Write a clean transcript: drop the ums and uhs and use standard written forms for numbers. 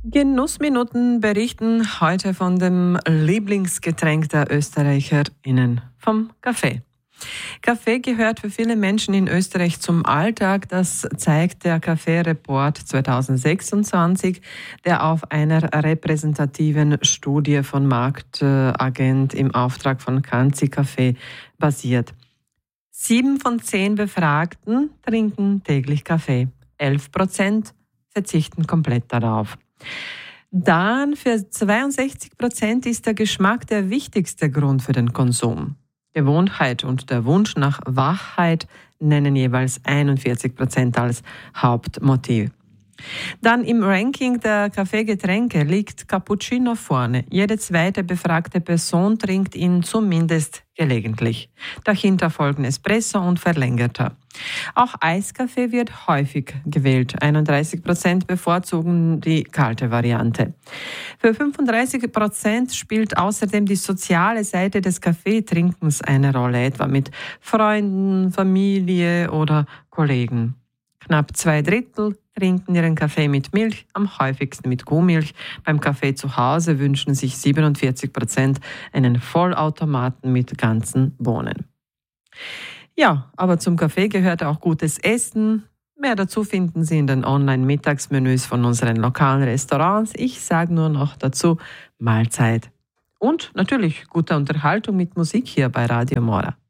Genussminuten berichten heute von dem Lieblingsgetränk der ÖsterreicherInnen, vom Kaffee. Kaffee gehört für viele Menschen in Österreich zum Alltag. Das zeigt der Kaffee-Report 2026, der auf einer repräsentativen Studie von Marktagent im Auftrag von Kanzi Kaffee basiert. 7 von 10 Befragten trinken täglich Kaffee. 11% verzichten komplett darauf. Dann für 62% ist der Geschmack der wichtigste Grund für den Konsum. Gewohnheit und der Wunsch nach Wachheit nennen jeweils 41% als Hauptmotiv. Dann im Ranking der Kaffeegetränke liegt Cappuccino vorne. Jede zweite befragte Person trinkt ihn zumindest gelegentlich. Dahinter folgen Espresso und verlängerter. Auch Eiskaffee wird häufig gewählt. 31% bevorzugen die kalte Variante. Für 35% spielt außerdem die soziale Seite des Kaffeetrinkens eine Rolle, etwa mit Freunden, Familie oder Kollegen. Knapp 2/3 trinken ihren Kaffee mit Milch, am häufigsten mit Kuhmilch. Beim Kaffee zu Hause wünschen sich 47% einen Vollautomaten mit ganzen Bohnen. Ja, aber zum Kaffee gehört auch gutes Essen. Mehr dazu finden Sie in den Online-Mittagsmenüs von unseren lokalen Restaurants. Ich sage nur noch dazu Mahlzeit. Und natürlich gute Unterhaltung mit Musik hier bei Radio Mora.